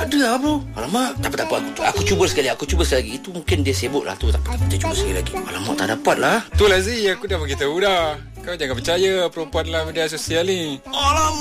Tak ada lah bro. Alamak, tak apa. Aku cuba sekali lagi. Itu mungkin dia sibuk lah tu. Tak apa, kita cuba sekali lagi. Alamak, tak dapat lah. Itulah Zee, aku dah beritahu dah. Kau jangan percaya perempuan dalam media sosial ni. Alamak.